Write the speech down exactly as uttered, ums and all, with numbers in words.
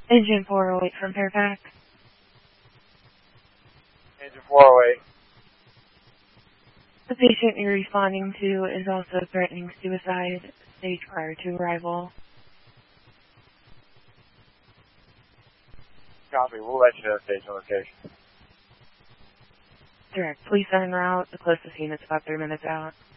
Engine four oh eight from Fairfax. Engine four oh eight. The patient you're responding to is also threatening suicide, stage prior to arrival. Copy. We'll let you know station location. Direct. Police en route. The closest unit's about three minutes out.